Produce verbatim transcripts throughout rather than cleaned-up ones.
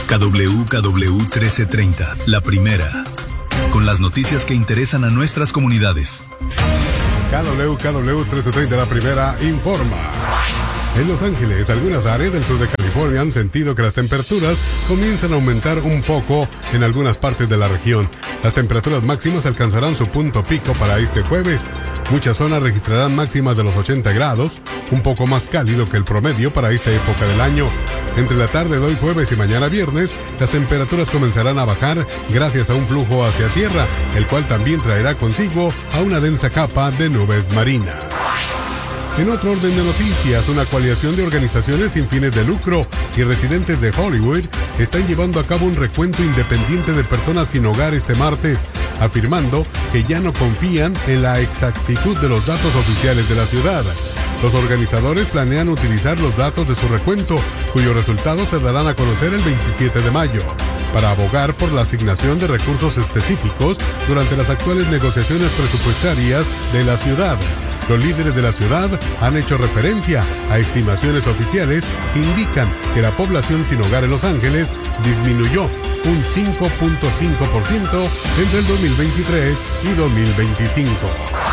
K W K W trece treinta, la primera, con las noticias que interesan a nuestras comunidades. K W K W trece treinta, la primera, informa. En Los Ángeles, algunas áreas del sur de California han sentido que las temperaturas comienzan a aumentar un poco en algunas partes de la región. Las temperaturas máximas alcanzarán su punto pico para este jueves. Muchas zonas registrarán máximas de los ochenta grados, un poco más cálido que el promedio para esta época del año. Entre la tarde de hoy jueves y mañana viernes, las temperaturas comenzarán a bajar gracias a un flujo hacia tierra, el cual también traerá consigo a una densa capa de nubes marinas. En otro orden de noticias, una coalición de organizaciones sin fines de lucro y residentes de Hollywood están llevando a cabo un recuento independiente de personas sin hogar este martes, afirmando que ya no confían en la exactitud de los datos oficiales de la ciudad. Los organizadores planean utilizar los datos de su recuento, cuyos resultados se darán a conocer el veintisiete de mayo, para abogar por la asignación de recursos específicos durante las actuales negociaciones presupuestarias de la ciudad. Los líderes de la ciudad han hecho referencia a estimaciones oficiales que indican que la población sin hogar en Los Ángeles disminuyó un cinco punto cinco por ciento entre el dos mil veintitrés y dos mil veinticinco.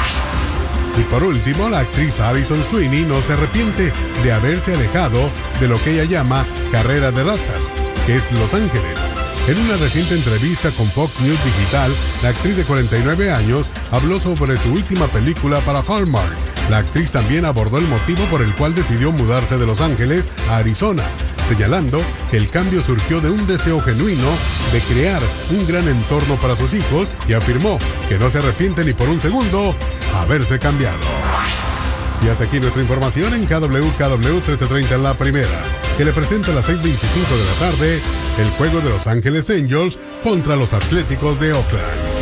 Y por último, la actriz Alison Sweeney no se arrepiente de haberse alejado de lo que ella llama carrera de ratas, que es Los Ángeles. En una reciente entrevista con Fox News Digital, la actriz de cuarenta y nueve años habló sobre su última película para Hallmark. La actriz también abordó el motivo por el cual decidió mudarse de Los Ángeles a Arizona, señalando que el cambio surgió de un deseo genuino de crear un gran entorno para sus hijos y afirmó que no se arrepiente ni por un segundo haberse cambiado. Y hasta aquí nuestra información en K W K W trece treinta en la primera, que le presenta a las seis veinticinco de la tarde el juego de Los Ángeles Angels contra los Atléticos de Oakland.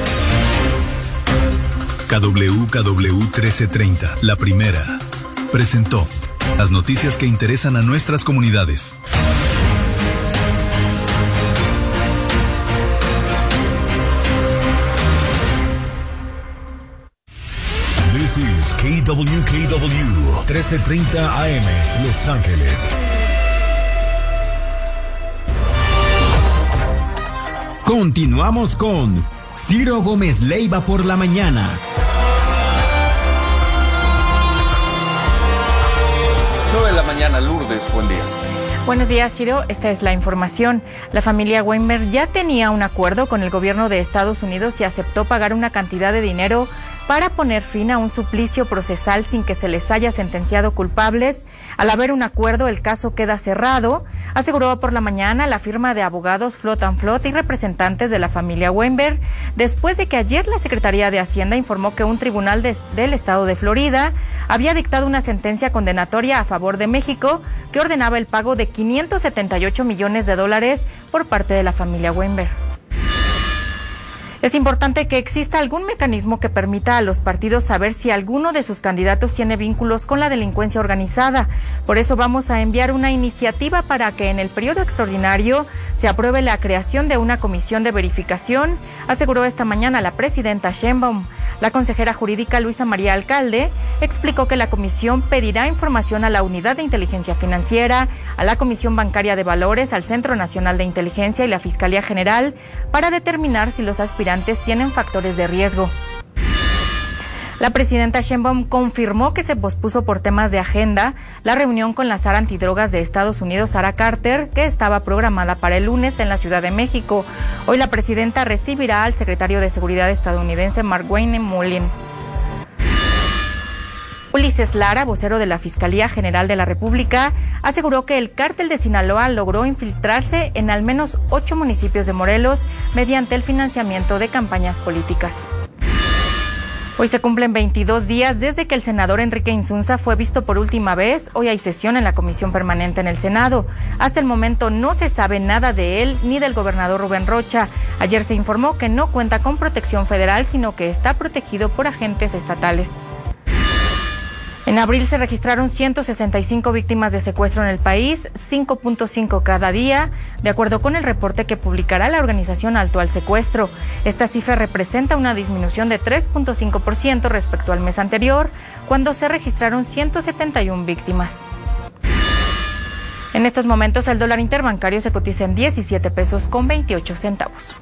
K W K W trece treinta, la primera, presentó las noticias que interesan a nuestras comunidades. This is K W K W trece treinta A M, Los Ángeles. Continuamos con Ciro Gómez Leiva por la mañana. nueve de la mañana, Lourdes, buen día. Buenos días, Ciro. Esta es la información. La familia Weinberg ya tenía un acuerdo con el gobierno de Estados Unidos y aceptó pagar una cantidad de dinero para poner fin a un suplicio procesal sin que se les haya sentenciado culpables. Al haber un acuerdo, el caso queda cerrado, aseguró por la mañana la firma de abogados Flot and Flot y representantes de la familia Weinberg, después de que ayer la Secretaría de Hacienda informó que un tribunal de, del estado de Florida había dictado una sentencia condenatoria a favor de México que ordenaba el pago de quinientos setenta y ocho millones de dólares por parte de la familia Weinberg. Es importante que exista algún mecanismo que permita a los partidos saber si alguno de sus candidatos tiene vínculos con la delincuencia organizada. Por eso vamos a enviar una iniciativa para que en el periodo extraordinario se apruebe la creación de una comisión de verificación, aseguró esta mañana la presidenta Sheinbaum. La consejera jurídica Luisa María Alcalde explicó que la comisión pedirá información a la Unidad de Inteligencia Financiera, a la Comisión Bancaria de Valores, al Centro Nacional de Inteligencia y la Fiscalía General para determinar si los aspirantes tienen factores de riesgo. La presidenta Sheinbaum confirmó que se pospuso por temas de agenda la reunión con la zar antidrogas de Estados Unidos, Sarah Carter, que estaba programada para el lunes en la Ciudad de México. Hoy la presidenta recibirá al secretario de Seguridad estadounidense, Mark Wayne Mullen. Ulises Lara, vocero de la Fiscalía General de la República, aseguró que el cártel de Sinaloa logró infiltrarse en al menos ocho municipios de Morelos mediante el financiamiento de campañas políticas. Hoy se cumplen veintidós días desde que el senador Enrique Insunza fue visto por última vez. Hoy hay sesión en la Comisión Permanente en el Senado. Hasta el momento no se sabe nada de él ni del gobernador Rubén Rocha. Ayer se informó que no cuenta con protección federal, sino que está protegido por agentes estatales. En abril se registraron ciento sesenta y cinco víctimas de secuestro en el país, cinco punto cinco cada día, de acuerdo con el reporte que publicará la organización Alto al Secuestro. Esta cifra representa una disminución de tres punto cinco por ciento respecto al mes anterior, cuando se registraron ciento setenta y una víctimas. En estos momentos el dólar interbancario se cotiza en diecisiete pesos con veintiocho centavos.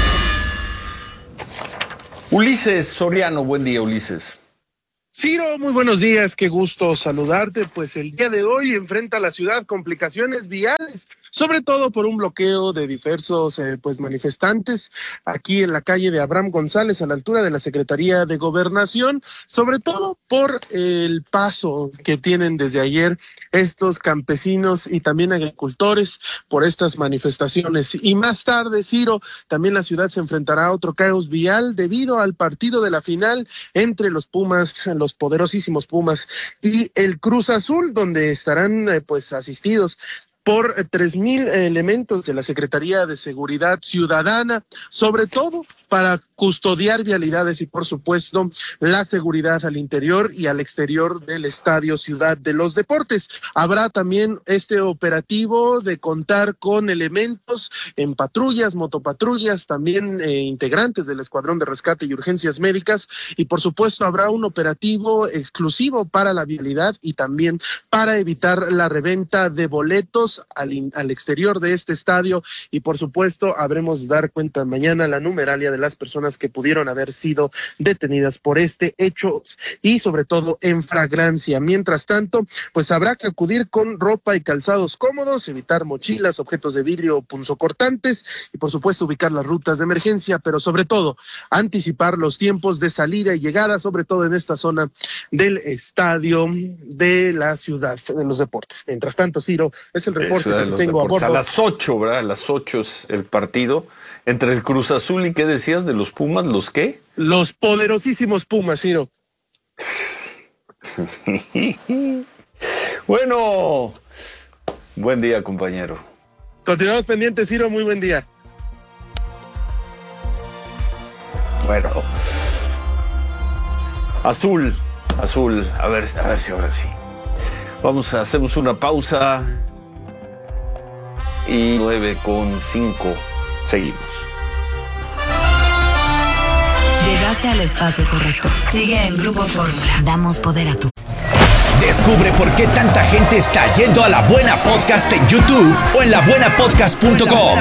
Ulises Soriano, buen día, Ulises. Ciro, muy buenos días, qué gusto saludarte. Pues el día de hoy enfrenta la ciudad complicaciones viales, sobre todo por un bloqueo de diversos eh, pues manifestantes aquí en la calle de Abraham González, a la altura de la Secretaría de Gobernación, sobre todo por el paso que tienen desde ayer estos campesinos y también agricultores por estas manifestaciones. Y más tarde, Ciro, también la ciudad se enfrentará a otro caos vial debido al partido de la final entre los Pumas, los poderosísimos Pumas y el Cruz Azul, donde estarán eh, pues asistidos por tres mil elementos de la Secretaría de Seguridad Ciudadana, sobre todo para custodiar vialidades y, por supuesto, la seguridad al interior y al exterior del Estadio Ciudad de los Deportes. Habrá también este operativo de contar con elementos en patrullas, motopatrullas, también eh, integrantes del Escuadrón de Rescate y Urgencias Médicas, y, por supuesto, habrá un operativo exclusivo para la vialidad y también para evitar la reventa de boletos al, in, al exterior de este estadio, y, por supuesto, habremos de dar cuenta mañana la numeralia de las personas que pudieron haber sido detenidas por este hecho y sobre todo en flagrancia. Mientras tanto, pues habrá que acudir con ropa y calzados cómodos, evitar mochilas, objetos de vidrio o punzocortantes y, por supuesto, ubicar las rutas de emergencia, pero sobre todo anticipar los tiempos de salida y llegada, sobre todo en esta zona del estadio de la Ciudad de los Deportes. Mientras tanto, Ciro, es el reporte que tengo a bordo. A las ocho, ¿verdad? A las ocho es el partido entre el Cruz Azul y, ¿qué decías de los Pumas? ¿Los qué? Los poderosísimos Pumas, Ciro. Bueno, buen día, compañero. Continuamos pendientes, Ciro, muy buen día. Bueno, azul, azul, a ver, a ver si ahora sí. Vamos a hacemos una pausa y nueve con cinco seguimos. Llegaste al espacio correcto. Sigue en Grupo Fórmula. Damos poder a tu. Descubre por qué tanta gente está yendo a La Buena Podcast en YouTube o en la buena podcast punto com.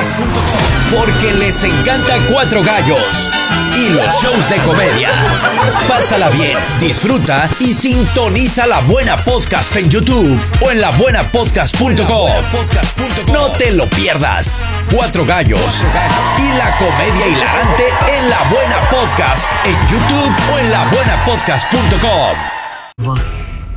Porque les encanta Cuatro Gallos y los shows de comedia. Pásala bien, disfruta y sintoniza La Buena Podcast en YouTube o en la buena podcast punto com. No te lo pierdas. Cuatro Gallos y la comedia hilarante en La Buena Podcast en YouTube o en la buena podcast punto com. Voz.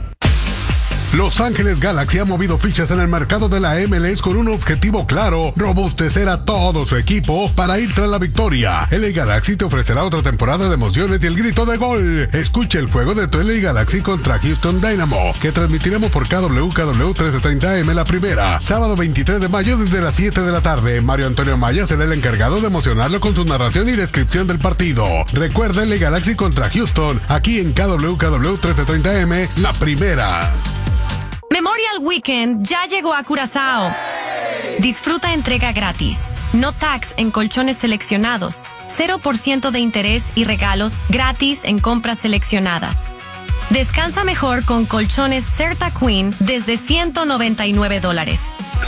Los Ángeles Galaxy ha movido fichas en el mercado de la M L S con un objetivo claro: robustecer a todo su equipo para ir tras la victoria. L A Galaxy te ofrecerá otra temporada de emociones y el grito de gol. Escucha el juego de tu L A Galaxy contra Houston Dynamo, que transmitiremos por K W K W trece treinta A M la primera, sábado veintitrés de mayo desde las siete de la tarde. Mario Antonio Maya será el encargado de emocionarlo con su narración y descripción del partido. Recuerda L A Galaxy contra Houston, aquí en K W K W trece treinta A M la primera. Memorial Weekend ya llegó a Curazao. Disfruta entrega gratis, no tax en colchones seleccionados, cero por ciento de interés y regalos gratis en compras seleccionadas. Descansa mejor con colchones Certa Queen desde ciento noventa y nueve dólares.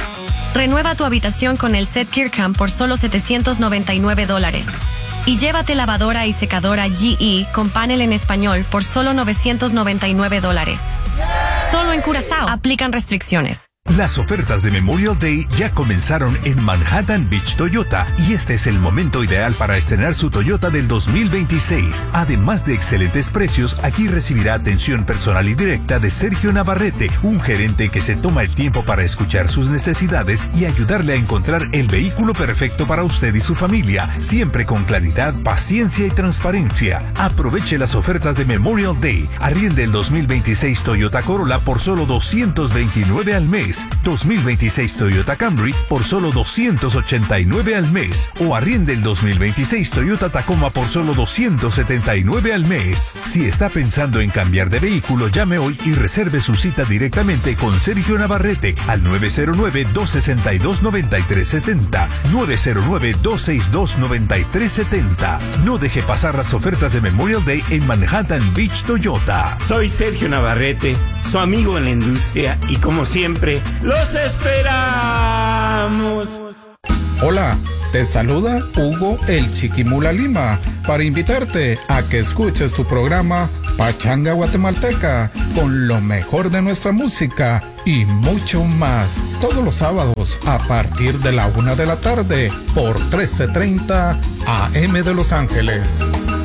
Renueva tu habitación con el set Kirkham por solo setecientos noventa y nueve dólares. Y llévate lavadora y secadora G E con panel en español por solo novecientos noventa y nueve dólares. Solo en Curazao. Aplican restricciones. Las ofertas de Memorial Day ya comenzaron en Manhattan Beach Toyota y este es el momento ideal para estrenar su Toyota del dos mil veintiséis. Además de excelentes precios, aquí recibirá atención personal y directa de Sergio Navarrete, un gerente que se toma el tiempo para escuchar sus necesidades y ayudarle a encontrar el vehículo perfecto para usted y su familia, siempre con claridad, paciencia y transparencia. Aproveche las ofertas de Memorial Day. Arriende el dos mil veintiséis Toyota Corolla por solo doscientos veintinueve al mes. dos mil veintiséis Toyota Camry por solo doscientos ochenta y nueve al mes o arriende el dos mil veintiséis Toyota Tacoma por solo doscientos setenta y nueve al mes. Si está pensando en cambiar de vehículo, llame hoy y reserve su cita directamente con Sergio Navarrete al nueve cero nueve, dos seis dos, nueve tres siete cero, nueve cero nueve, dos seis dos, nueve tres siete cero. No deje pasar las ofertas de Memorial Day en Manhattan Beach Toyota. Soy Sergio Navarrete, su amigo en la industria y como siempre ¡Los esperamos! Hola, te saluda Hugo el Chiquimula Lima para invitarte a que escuches tu programa Pachanga Guatemalteca con lo mejor de nuestra música y mucho más todos los sábados a partir de la una de la tarde por trece treinta A M de Los Ángeles.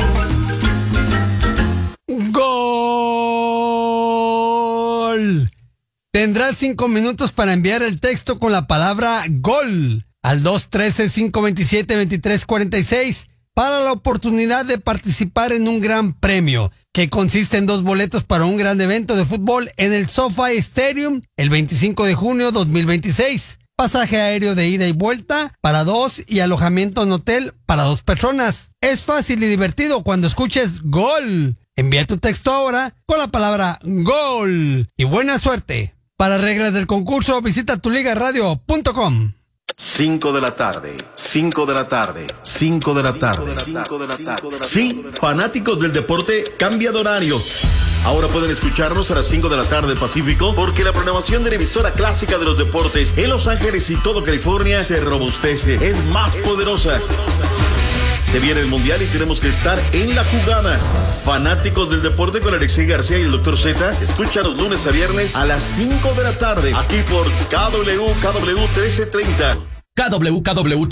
¡Gol! Tendrás cinco minutos para enviar el texto con la palabra GOL al dos uno tres, cinco dos siete, dos tres cuatro seis para la oportunidad de participar en un gran premio que consiste en dos boletos para un gran evento de fútbol en el SoFi Stadium el veinticinco de junio de dos mil veintiséis. Pasaje aéreo de ida y vuelta para dos y alojamiento en hotel para dos personas. Es fácil y divertido cuando escuches GOL. Envía tu texto ahora con la palabra GOL y buena suerte. Para reglas del concurso, visita tu liga radio punto com. cinco de la tarde, cinco de la tarde, cinco de la tarde. Sí, fanáticos del deporte, cambia de horario. Ahora pueden escucharnos a las cinco de la tarde Pacífico, porque la programación de la emisora clásica de los deportes en Los Ángeles y todo California se robustece, es más poderosa. Se viene el Mundial y tenemos que estar en la jugada. Fanáticos del deporte con Alexei García y el doctor Z, escucha los lunes a viernes a las cinco de la tarde, aquí por K W K W trece treinta. K W K W